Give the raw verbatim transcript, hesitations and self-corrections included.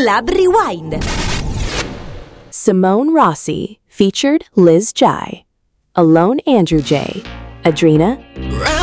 Club Rewind. Simone Rossi featured Liz Jai. Alone Andrew J. Adrena.